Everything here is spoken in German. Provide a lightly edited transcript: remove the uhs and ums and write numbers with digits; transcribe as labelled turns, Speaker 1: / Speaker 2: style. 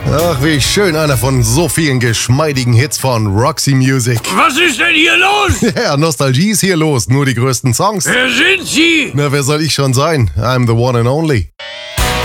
Speaker 1: Ach, wie schön, einer von so vielen geschmeidigen Hits von Roxy Music.
Speaker 2: Was ist denn hier los?
Speaker 1: Ja, Nostalgie ist hier los, nur die größten Songs.
Speaker 2: Wer sind Sie?
Speaker 1: Na, wer soll ich schon sein? I'm the one and only.